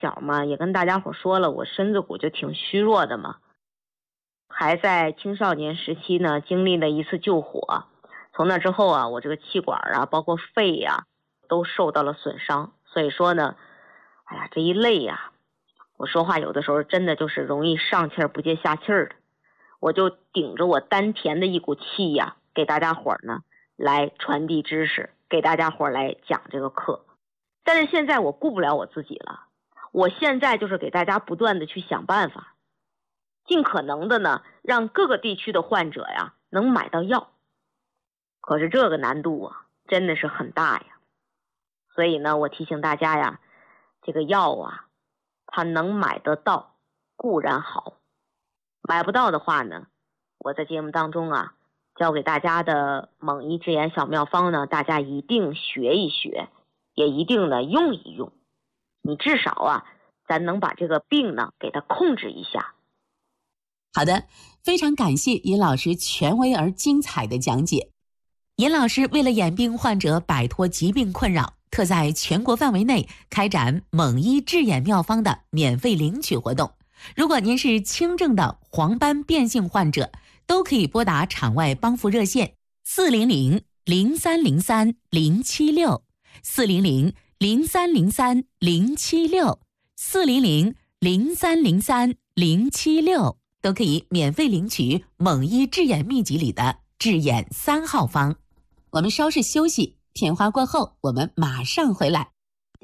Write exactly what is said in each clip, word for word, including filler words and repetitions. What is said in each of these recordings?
小嘛也跟大家伙说了，我身子骨就挺虚弱的嘛，还在青少年时期呢经历了一次救火，从那之后啊，我这个气管啊包括肺呀、啊、都受到了损伤，所以说呢，哎呀这一累呀、啊，我说话有的时候真的就是容易上气儿不接下气儿的，我就顶着我丹田的一股气呀、啊，给大家伙呢来传递知识，给大家伙来讲这个课。但是现在我顾不了我自己了，我现在就是给大家不断的去想办法，尽可能的呢让各个地区的患者呀能买到药。可是这个难度啊真的是很大呀，所以呢我提醒大家呀，这个药啊它能买得到固然好，买不到的话呢，我在节目当中啊教给大家的蒙医治眼小妙方呢，大家一定学一学，也一定呢用一用，你至少啊咱能把这个病呢给它控制一下。 好的，非常感谢尹老师权威而精彩的讲解。尹老师为了眼病患者摆脱疾病困扰，特在全国范围内开展蒙医治眼妙方的免费领取活动。如果您是轻症的黄斑变性患者，都可以拨打场外帮扶热线四零零零三零三零七六四零零零三零三零七六四零零零三零三零七六，都可以免费领取蒙医治眼秘籍里的治眼三号方。我们稍事休息，片花过后我们马上回来。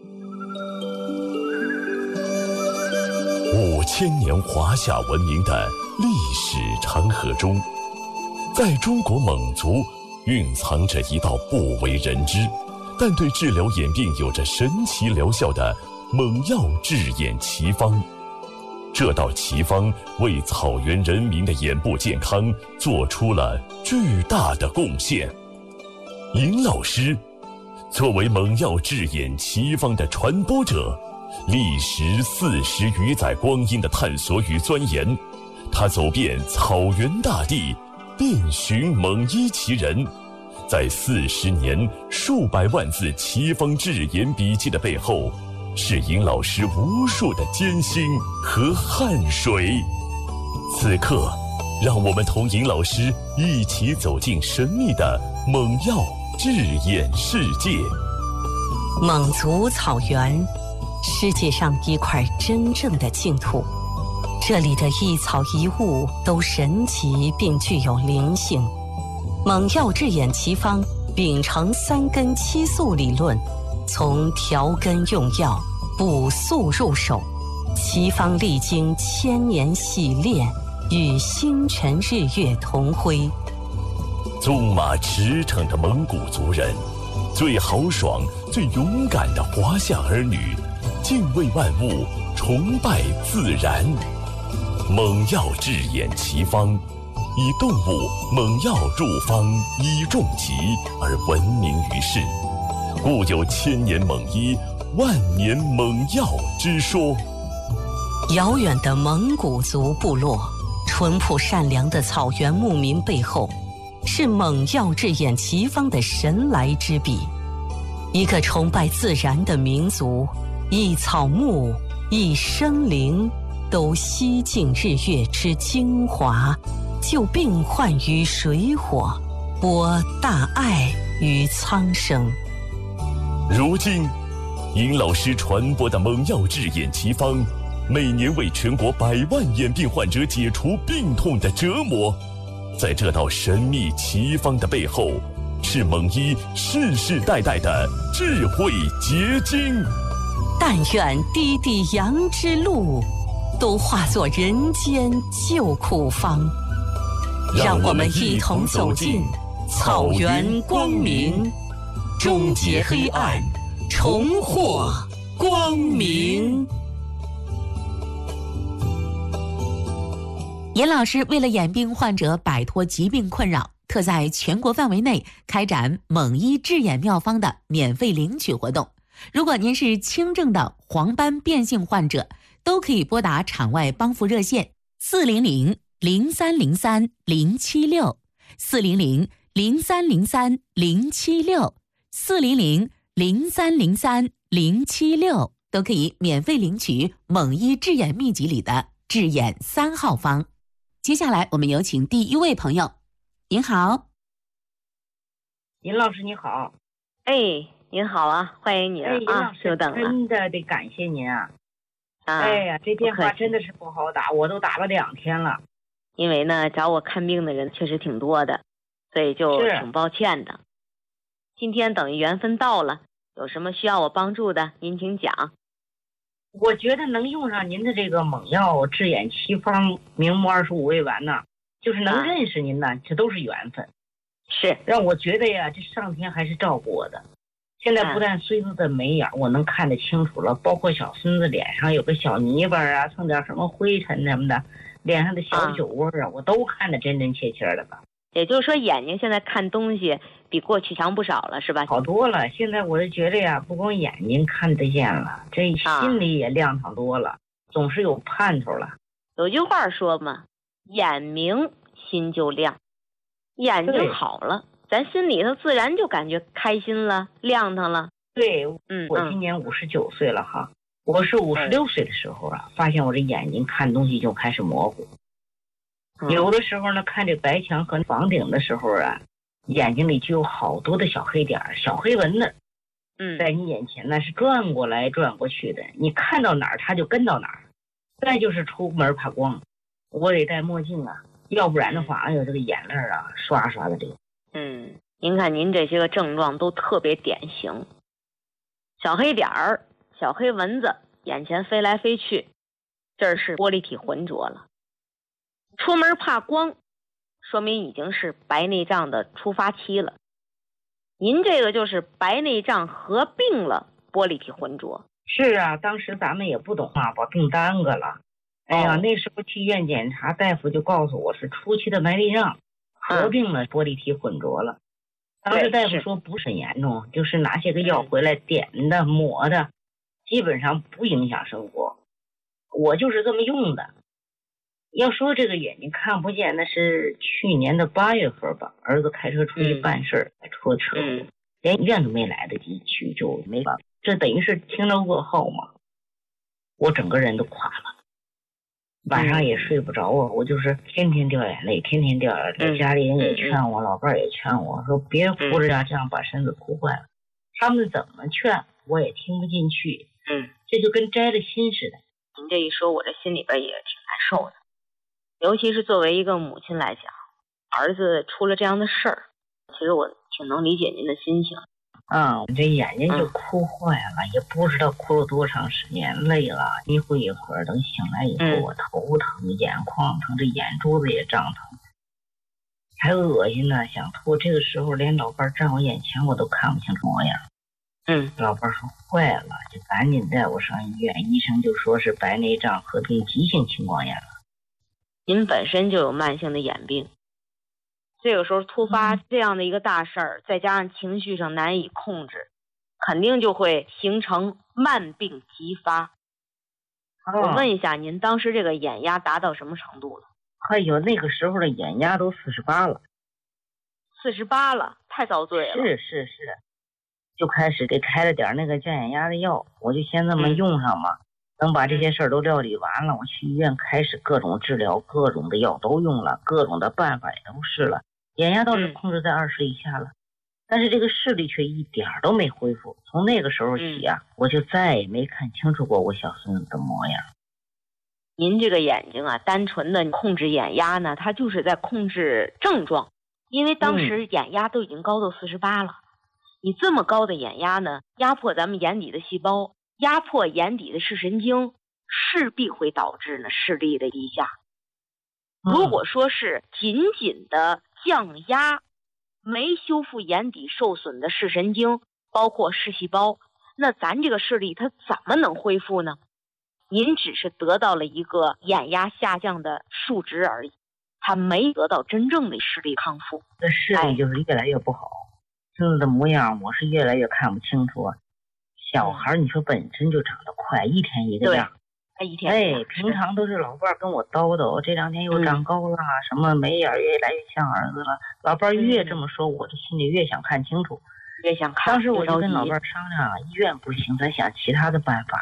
五千年华夏文明的历史长河中，在中国蒙族蕴藏着一道不为人知但对治疗眼病有着神奇疗效的蒙药治眼奇方。这道奇方为草原人民的眼部健康做出了巨大的贡献。尹老师作为蒙药治眼奇方的传播者，历时四十余载光阴的探索与钻研，他走遍草原大地，遍寻蒙医奇人。在四十年数百万字奇方治眼笔记的背后，是尹老师无数的艰辛和汗水。此刻，让我们同尹老师一起走进神秘的蒙药治眼世界。 蒙族草原，世界上一块真正的净土，这里的一草一物都神奇并具有灵性。蒙药治眼奇方秉承三根七素理论，从调根用药、补素入手，奇方历经千年洗炼，与星辰日月同辉。 纵马驰骋的蒙古族人，最豪爽、最勇敢的华夏儿女，敬畏万物，崇拜自然。蒙药治眼奇方，以动物蒙药入方以重疾而闻名于世，故有千年蒙医，万年蒙药之说。 遥远的蒙古族部落，淳朴善良的草原牧民背后，是蒙药治眼奇方的神来之笔。一个崇拜自然的民族，一草木，一生灵，都吸尽日月之精华，救病患于水火，播大爱于苍生。 如今，尹老师传播的蒙药治眼奇方，每年为全国百万眼病患者解除病痛的折磨。在这道神秘奇方的背后，是蒙医世世代代的智慧结晶。 但愿滴滴羊之路，都化作人间救苦方。让我们一同走进草原光明，终结黑暗，重获光明。 尹老师为了眼病患者摆脱疾病困扰，特在全国范围内开展蒙医治眼妙方的免费领取活动。如果您是轻症的黄斑变性患者，都可以拨打场外帮扶热线四零零零三零三零七六四零零零三零三零七六四零零零三零三零七六， 都可以免费领取蒙医治眼秘籍里的治眼三号方。接下来我们有请第一位朋友。您好。 尹老师你好。 哎，您好啊，欢迎您啊， 啊久等了。 真的得感谢您啊。 啊哎呀，这电话真的是不好打，我都打了两天了。 因为呢，找我看病的人确实挺多的，所以就挺抱歉的。今天等于缘分到了，有什么需要我帮助的，您请讲。 我觉得能用上您的这个猛药治眼七方明目二十五味丸呢，就是能认识您呢，啊、这都是缘分。 是让我觉得呀，这上天还是照顾我的。现在不但孙子的眉眼我能看得清楚了，包括小孙子脸上有个小泥巴啊，蹭点什么灰尘什么的，脸上的小酒窝啊，我都看得真真切切的了。 也就是说，眼睛现在看东西比过去强不少了，是吧？ 好多了。现在我就觉得呀，不光眼睛看得见了，这心里也亮堂多了，啊、总是有盼头了。 有句话说嘛，眼明心就亮，眼睛好了，咱心里头自然就感觉开心了，亮堂了。 对， 嗯， 我今年五十九岁了哈，我是五十六岁的时候啊，发现我这眼睛看东西就开始模糊。嗯、有的时候呢，看这白墙和房顶的时候啊，眼睛里就有好多的小黑点、小黑纹呢。 嗯， 在你眼前呢是转过来转过去的，你看到哪儿它就跟到哪儿。再就是出门怕光，我得戴墨镜啊，要不然的话，哎呦，这个眼泪啊，刷刷的这个。 嗯，您看您这些个症状都特别典型，小黑点儿、小黑蚊子，眼前飞来飞去，这是玻璃体浑浊了。出门怕光，说明已经是白内障的出发期了。您这个就是白内障合并了玻璃体浑浊。 是啊，当时咱们也不懂啊，把病耽搁了。哎呀，哦、那时候去医院检查，大夫就告诉我是初期的白内障，合并了玻璃体浑浊了。嗯、当时大夫说不是很严重，就是拿些个药回来点的、抹的，基本上不影响生活。我就是这么用的。要说这个眼睛看不见，那是去年的八月份吧，儿子开车出去办事儿，嗯、出车祸，嗯、连医院都没来得及去，就没办法。这等于是听着噩耗嘛，我整个人都垮了，晚上也睡不着啊，我就是天天掉眼泪，天天掉眼泪。嗯、家里人也劝我，嗯、老伴儿也劝我说别哭着呀，这样把身子哭坏了。他们怎么劝我也听不进去，嗯，这就跟摘了心似的。 您这一说，我这心里边也挺难受的。尤其是作为一个母亲来讲，儿子出了这样的事儿，其实我挺能理解您的心情。 嗯，这眼睛就哭坏了，嗯、也不知道哭了多长时间，累了一会一会儿，等醒来以后，嗯、我头疼、眼眶疼，这眼珠子也胀疼，还恶心呢，想吐。这个时候连老伴站我眼前，我都看不清楚模样。嗯，老伴说坏了，就赶紧带我上医院，医生就说是白内障合并急性青光眼了。 您本身就有慢性的眼病，这个时候突发这样的一个大事儿，再加上情绪上难以控制，肯定就会形成慢病急发。哦、我问一下，您当时这个眼压达到什么程度了？ 哎呦，那个时候的眼压都四十八了。 四十八了，太遭罪了。 是是是，就开始给开了点那个降眼压的药，我就先这么用上嘛。嗯等把这些事儿都料理完了，我去医院开始各种治疗，各种的药都用了，各种的办法也都试了，眼压倒是控制在二十以下了，嗯、但是这个视力却一点都没恢复。从那个时候起啊，嗯、我就再也没看清楚过我小孙子的模样。 您这个眼睛啊，单纯的控制眼压呢，它就是在控制症状，因为当时眼压都已经高到四十八了，嗯、你这么高的眼压呢，压迫咱们眼底的细胞。压迫眼底的视神经，势必会导致呢视力的低下。如果说是仅仅的降压，没修复眼底受损的视神经，包括视细胞，那咱这个视力它怎么能恢复呢？您只是得到了一个眼压下降的数值而已，它没得到真正的视力康复。 这视力就是越来越不好，孙子的模样我是越来越看不清楚。小孩你说本身就长得快，一天一个样。 哎，一天哎，平常都是老伴儿跟我叨叨，这两天又长高了，嗯、什么眉眼越来越像儿子了。老伴儿越这么说，我这心里越想看清楚， 越想看。 当时我就跟老伴儿商量了，医院不行，咱想其他的办法。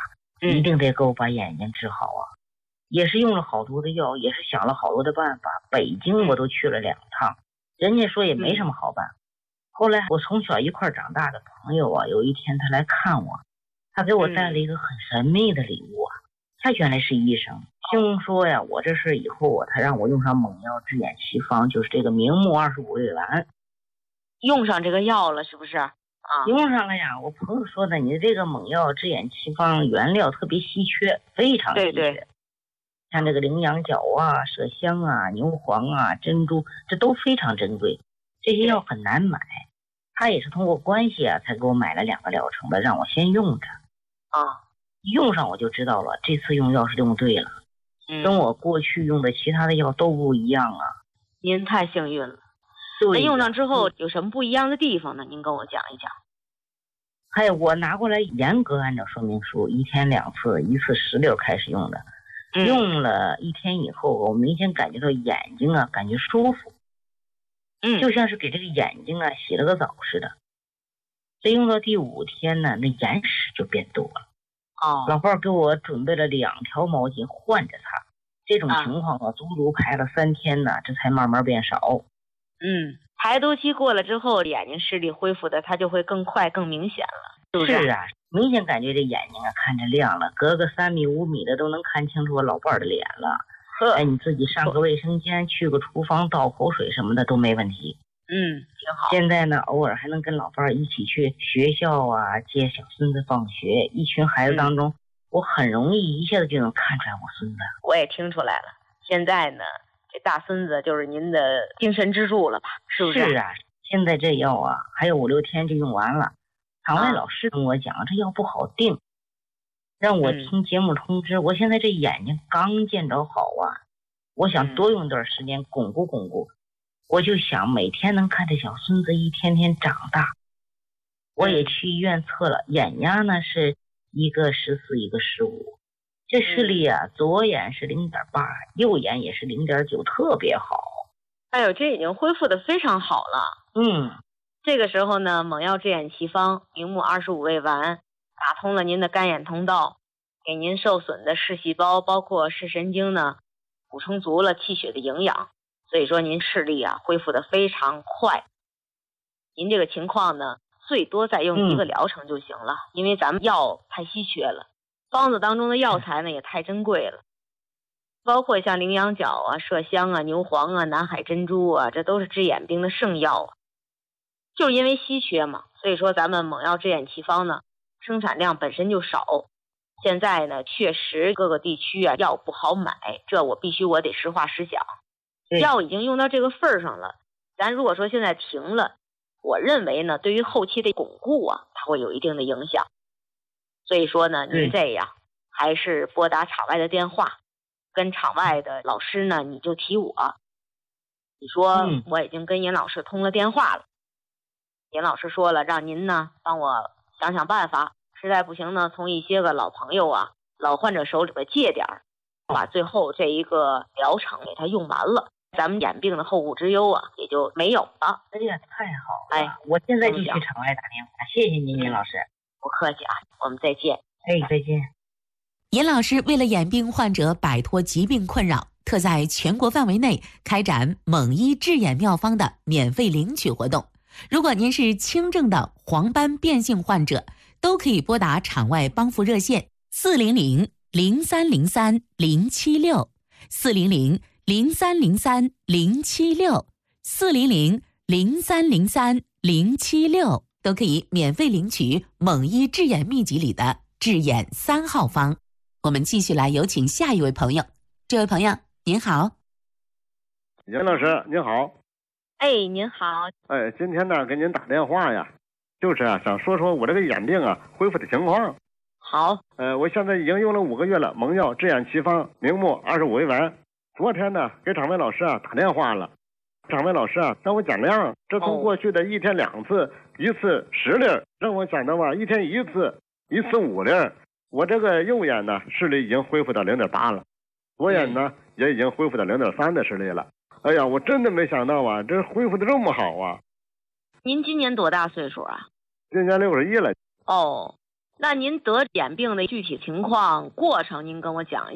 一定得给我把眼睛治好啊。也是用了好多的药，也是想了好多的办法，北京我都去了两趟，人家说也没什么好办。后来我从小一块长大的朋友啊，有一天他来看我，他给我带了一个很神秘的礼物啊。他原来是医生，听说呀我这事以后啊，他让我用上猛药治眼奇方，就是这个明目二十五味丸。 用上这个药了是不是啊？ 用上了呀。我朋友说的，你这个猛药治眼奇方原料特别稀缺，非常稀缺。对对，像这个羚羊角啊、麝香啊、牛黄啊、珍珠，这都非常珍贵，这些药很难买。他也是通过关系啊，才给我买了两个疗程的，让我先用着。啊，用上我就知道了，这次用药是用对了，嗯、跟我过去用的其他的药都不一样啊。 您太幸运了。那用上之后有什么不一样的地方呢？您跟我讲一讲。 还有我拿过来严格按照说明书，一天两次，一次十粒开始用的。嗯、用了一天以后，我明显感觉到眼睛啊，感觉舒服。嗯，就像是给这个眼睛啊洗了个澡似的。这用到第五天呢，那眼屎就变多了。哦，老伴儿给我准备了两条毛巾换着擦。这种情况啊，足足排了三天呢，这才慢慢变少。 嗯，排毒期过了之后，眼睛视力恢复的它就会更快更明显了，是不是？ 是啊，明显感觉这眼睛啊看着亮了，隔个三米五米的都能看清楚我老伴儿的脸了。哎，你自己上个卫生间，去个厨房倒口水什么的都没问题。 嗯，挺好。 现在呢，偶尔还能跟老伴儿一起去学校啊，接小孙子放学。一群孩子当中，嗯、我很容易一下子就能看出来我孙子。 我也听出来了。现在呢，这大孙子就是您的精神支柱了吧？是不是？ 是啊，现在这药啊，还有五六天就用完了。场外老师跟我讲，啊、这药不好定。让我听节目通知、嗯、我现在这眼睛刚见着好啊，我想多用段时间巩固巩固、嗯、我就想每天能看着小孙子一天天长大。我也去医院测了，眼压呢是一个十四一个十五，这视力啊、嗯、左眼是 零点八， 右眼也是 零点九， 特别好。 哎呦，这已经恢复的非常好了。 嗯， 这个时候呢，猛药治眼奇方明目二十五味丸打通了您的干眼通道，给您受损的视细胞包括视神经呢补充足了气血的营养，所以说您视力啊恢复的非常快。您这个情况呢最多再用一个疗程就行了、嗯、因为咱们药太稀缺了，方子当中的药材呢也太珍贵了，包括像羚羊角啊、麝香啊、牛黄啊、南海珍珠啊，这都是治眼病的圣药啊。就是因为稀缺嘛，所以说咱们猛药治眼奇方呢生产量本身就少，现在呢确实各个地区啊药不好买，这我必须我得实话实讲。药已经用到这个份儿上了，咱如果说现在停了，我认为呢对于后期的巩固啊它会有一定的影响。所以说呢您这样还是拨打场外的电话，跟场外的老师呢你就提我，你说我已经跟严老师通了电话了，严老师说了让您呢帮我想想办法，实在不行呢从一些个老朋友啊老患者手里边借点儿，把最后这一个疗程给他用完了，咱们眼病的后顾之忧啊也就没有了。 哎呀，太好了！哎，我现在就去场外打电话，谢谢您，严老师。 不客气啊，我们再见。 哎，再见。 严老师为了眼病患者摆脱疾病困扰，特在全国范围内开展猛医治眼妙方的免费领取活动。如果您是轻症的黄斑变性患者，都可以拨打场外帮扶热线四零零零三零三零七六四零零零三零三零七六四零零零三零三零七六，都可以免费领取猛医治眼秘籍里的治眼三号方。我们继续来有请下一位朋友。这位朋友您好。 严老师您好。 哎，您好。 哎，今天呢给您打电话呀，就是啊想说说我这个眼病啊恢复的情况。 好。 呃，我现在已经用了五个月了，猛药治眼奇方明目二十五味丸。昨天呢给场外老师啊打电话了，场外老师啊让我减量，这从过去的一天两次、哦、一次十粒，让我减到啊一天一次，一次五粒。我这个右眼呢视力已经恢复到 零点八 了，左眼呢、嗯、也已经恢复到 零点三 的视力了。哎呀，我真的没想到啊，这恢复的这么好啊！ 您今年多大岁数啊？ 今年六十一了。 哦， 那您得眼病的具体情况过程，您跟我讲一下。